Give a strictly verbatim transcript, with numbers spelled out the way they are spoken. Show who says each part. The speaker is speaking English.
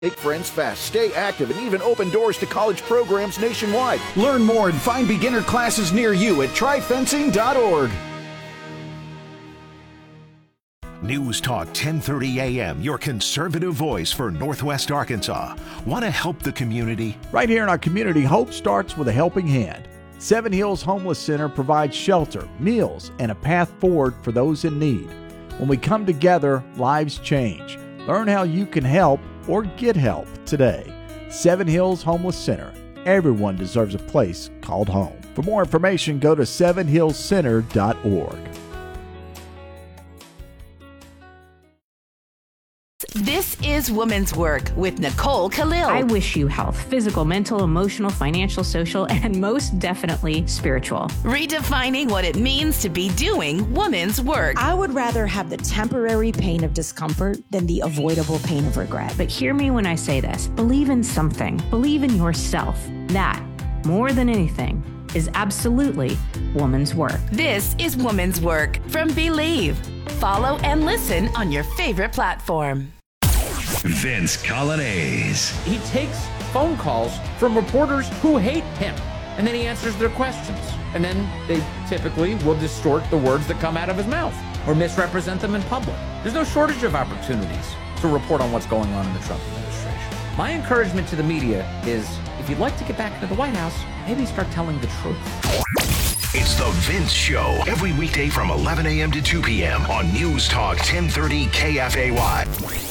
Speaker 1: Make friends fast, stay active, and even open doors to college programs nationwide.
Speaker 2: Learn more and find beginner classes near you at try fencing dot org.
Speaker 3: News Talk ten thirty A M, your conservative voice for Northwest Arkansas. Want to help the community?
Speaker 4: Right here in our community, hope starts with a helping hand. Seven Hills Homeless Center provides shelter, meals, and a path forward for those in need. When we come together, lives change. Learn how you can help or get help today. Seven Hills Homeless Center. Everyone deserves a place called home. For more information, go to seven hills center dot org.
Speaker 5: This is Woman's Work with Nicole Khalil.
Speaker 6: I wish you health, physical, mental, emotional, financial, social, and most definitely spiritual.
Speaker 5: Redefining what it means to be doing woman's work.
Speaker 7: I would rather have the temporary pain of discomfort than the avoidable pain of regret.
Speaker 6: But hear me when I say this. Believe in something. Believe in yourself. That, more than anything, is absolutely woman's work.
Speaker 5: This is Woman's Work from Believe. Follow and listen on your favorite platform.
Speaker 8: Vince Coglianese.
Speaker 9: He takes phone calls from reporters who hate him, and then he answers their questions. And then they typically will distort the words that come out of his mouth or misrepresent them in public. There's no shortage of opportunities to report on what's going on in the Trump administration. My encouragement to the media is, if you'd like to get back into the White House, maybe start telling the truth.
Speaker 3: It's the Vince Show, every weekday from eleven a.m. to two p.m. on News Talk ten thirty K F A Y.